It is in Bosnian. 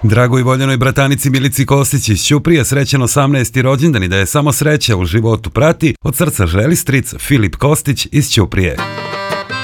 Dragoj voljenoj bratanici Milici Kostić iz Ćuprije srećan 18. rođendan i da je samo sreća u životu prati, od srca želi stric Filip Kostić iz Ćuprije.